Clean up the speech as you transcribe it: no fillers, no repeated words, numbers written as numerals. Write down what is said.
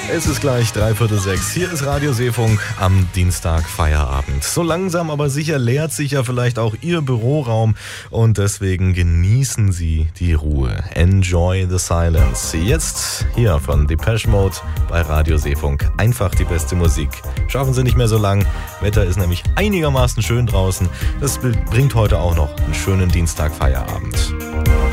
Es ist gleich 6:15. Hier ist Radio Seefunk am Dienstag Feierabend. So langsam aber sicher leert sich ja vielleicht auch Ihr Büroraum und deswegen genießen Sie die Ruhe. Enjoy the silence. Jetzt hier von Depeche Mode bei Radio Seefunk. Einfach die beste Musik. Schaffen Sie nicht mehr so lang. Wetter ist nämlich einigermaßen schön draußen. Das bringt heute auch noch einen schönen Dienstag Feierabend.